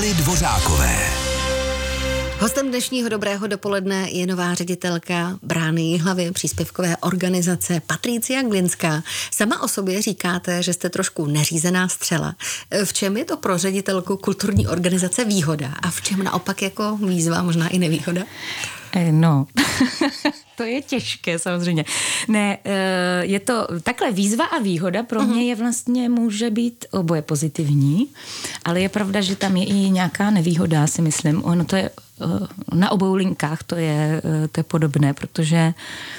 Evy Dvořákové. Hostem dnešního dobrého dopoledne je nová ředitelka Brány Jihlavy, příspěvkové organizace Patricia Glinská. Sama o sobě říkáte, že jste trošku neřízená střela. V čem je to pro ředitelku kulturní organizace výhoda a v čem naopak jako výzva, možná i nevýhoda? No, to je těžké samozřejmě. Ne, je to takhle výzva a výhoda pro mě je vlastně, může být oboje pozitivní, ale je pravda, že tam je i nějaká nevýhoda, si myslím. Ono to je na obou linkách, to je podobné, protože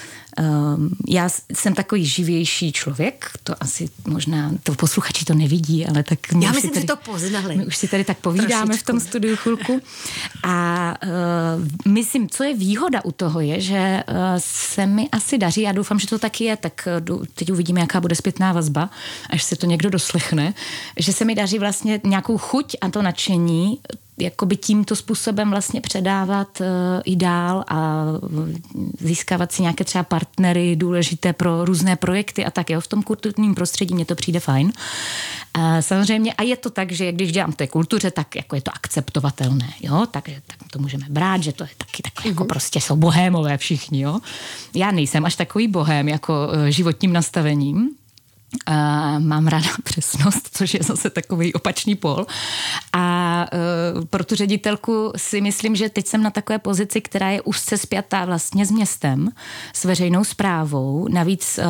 já jsem takový živější člověk, to asi možná, to posluchači to nevidí, ale tak... Já myslím, že to poznali. My už si tady tak povídáme trošičku v tom studiu chvilku. A myslím, co je výhoda u toho je, že se mi asi daří, já doufám, že to taky je, tak teď uvidíme, jaká bude zpětná vazba, až se to někdo doslechne, že se mi daří vlastně nějakou chuť a to nadšení jakoby tímto způsobem vlastně předávat i dál a získávat si nějaké třeba partnery důležité pro různé projekty a tak, jo, v tom kulturním prostředí mně to přijde fajn. Samozřejmě, a je to tak, že když dělám v té kultuře, tak jako je to akceptovatelné, jo, tak to můžeme brát, že to je taky takové, jako prostě jsou bohémové všichni, jo. Já nejsem až takový bohém jako životním nastavením, mám ráda přesnost, což je zase takový opačný pól. A pro tu ředitelku si myslím, že teď jsem na takové pozici, která je úzce spjatá vlastně s městem, s veřejnou správou. Navíc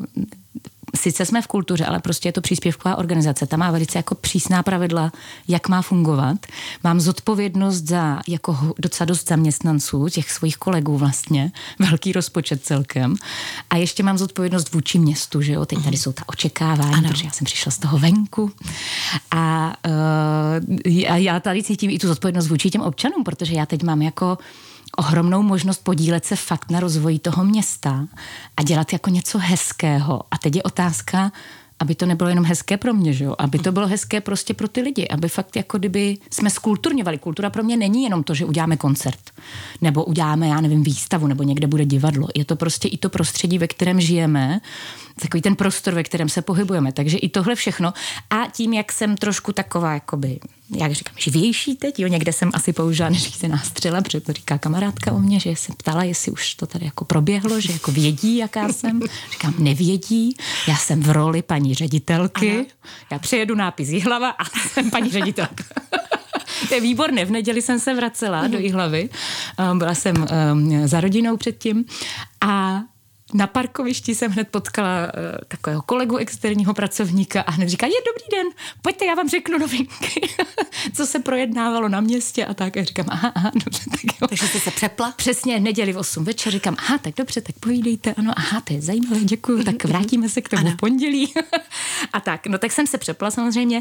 sice jsme v kultuře, ale prostě je to příspěvková organizace. Ta má velice jako přísná pravidla, jak má fungovat. Mám zodpovědnost za jako docela dost zaměstnanců, těch svých kolegů vlastně, velký rozpočet celkem. A ještě mám zodpovědnost vůči městu, že jo, teď tady jsou ta očekávání, ano. Protože já jsem přišla z toho venku. A já tady cítím i tu zodpovědnost vůči těm občanům, protože já teď mám jako ohromnou možnost podílet se fakt na rozvoji toho města a dělat jako něco hezkého. A teď je otázka, aby to nebylo jenom hezké pro mě, že jo? Aby to bylo hezké prostě pro ty lidi, aby fakt jako kdyby jsme skulturňovali. Kultura pro mě není jenom to, že uděláme koncert, nebo uděláme, já nevím, výstavu, nebo někde bude divadlo. Je to prostě i to prostředí, ve kterém žijeme, takový ten prostor, ve kterém se pohybujeme. Takže i tohle všechno. A tím, jak jsem trošku taková, jakoby, jak říkám, živější teď, jo, někde jsem asi použila neřízená střela, protože to říká kamarádka o mě, že se ptala, jestli už to tady jako proběhlo, že jako vědí, jaká jsem. Říkám, nevědí, já jsem v roli paní ředitelky, ano. Já přejedu nápis Jihlava a jsem paní ředitelka. To je výborné, v neděli jsem se vracela do Jihlavy, byla jsem za rodinou předtím a na parkovišti jsem hned potkala takového kolegu, externího pracovníka a hned říká, je dobrý den, pojďte, já vám řeknu novinky, co se projednávalo na městě a tak. A říkám, aha, dobře, tak jo. Takže jste se přepla? Přesně, neděli v 8 večer, říkám, aha, tak dobře, tak povídejte, ano, aha, to je zajímavé, děkuju, tak vrátíme se k tomu v pondělí. A tak, no tak jsem se přepla samozřejmě.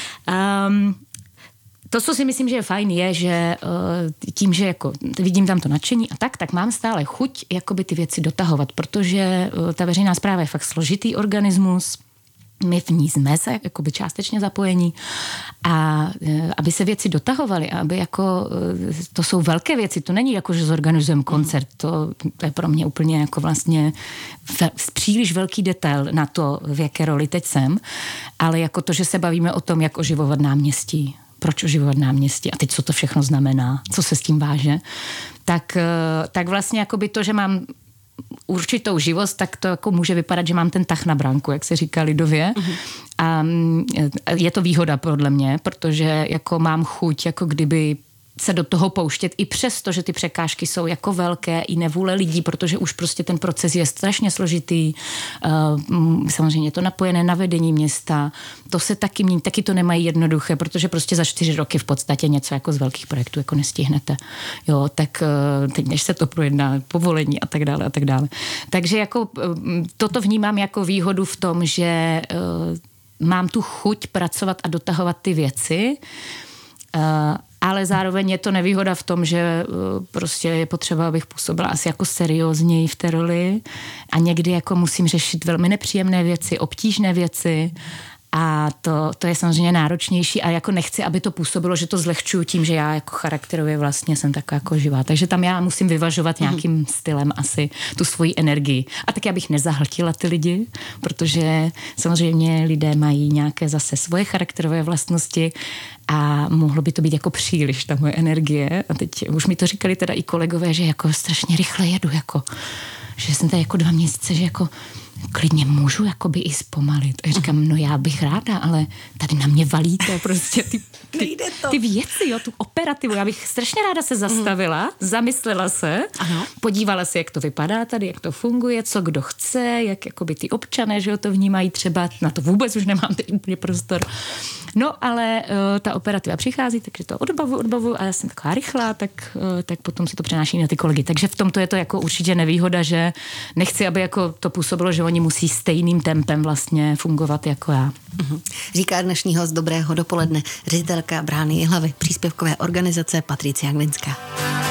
To, co si myslím, že je fajn, je, že tím, že jako vidím tam to nadšení a tak mám stále chuť jakoby ty věci dotahovat, protože ta veřejná správa je fakt složitý organismus, my v ní jsme se jakoby částečně zapojení a aby se věci dotahovaly, aby jako, to jsou velké věci, to není jako, že zorganizujeme koncert, to je pro mě úplně jako vlastně příliš velký detail na to, v jaké roli teď jsem, ale jako to, že se bavíme o tom, jak oživovat náměstí, proč oživovat náměstí a teď co to všechno znamená, co se s tím váže, tak vlastně jakoby to, že mám určitou živost, tak to jako může vypadat, že mám ten tah na branku, jak se říká lidově. A je to výhoda podle mě, protože jako mám chuť, jako kdyby se do toho pouštět i přesto, že ty překážky jsou jako velké i nevůle lidí, protože už prostě ten proces je strašně složitý. Samozřejmě je to napojené na vedení města. To se taky mění, taky to nemají jednoduché, protože prostě za 4 roky v podstatě něco jako z velkých projektů jako nestihnete. Jo, tak teď než se to projedná, povolení a tak dále a tak dále. Takže jako toto vnímám jako výhodu v tom, že mám tu chuť pracovat a dotahovat ty věci, ale zároveň je to nevýhoda v tom, že prostě je potřeba, abych působila asi jako seriózněji v té roli a někdy jako musím řešit velmi nepříjemné věci, obtížné věci A to je samozřejmě náročnější a jako nechci, aby to působilo, že to zlehčuju tím, že já jako charakterově vlastně jsem taková jako živá. Takže tam já musím vyvažovat nějakým stylem asi tu svoji energii. A tak abych nezahltila ty lidi, protože samozřejmě lidé mají nějaké zase svoje charakterové vlastnosti a mohlo by to být jako příliš ta moje energie. A teď už mi to říkali teda i kolegové, že jako strašně rychle jedu, jako, že jsem tady jako 2 měsíce, že jako klidně můžu jakoby i zpomalit. A říkám, no já bych ráda, ale tady na mě valíte prostě ty věci, jo, tu operativu. Já bych strašně ráda se zastavila, zamyslela se, podívala se, jak to vypadá tady, jak to funguje, co kdo chce, jak jakoby ty občané, že jo, to vnímají třeba, na to vůbec už nemám teď úplně prostor. No, ale ta operativa přichází, takže to odbavu a já jsem taková rychlá, tak potom se to přenáší na ty kolegy. Takže v tomto je to jako určitě nevýhoda, že nechci, aby jako to působilo, že oni musí stejným tempem vlastně fungovat jako já. Říká dnešní host Dobrého dopoledne, ředitelka Brány Jihlavy, příspěvkové organizace Patricia Glinská.